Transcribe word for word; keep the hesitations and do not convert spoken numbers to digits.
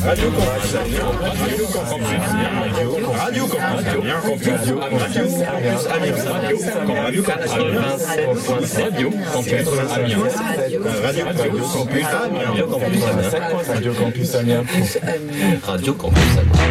Radio Campus Amiens. Radio Campus Amiens. Radio Campus Amiens. Radio Campus Amiens. Radio Campus Amiens. Radio Campus Amiens. Radio Campus Amiens. Radio Campus Amiens. Radio Campus Amiens.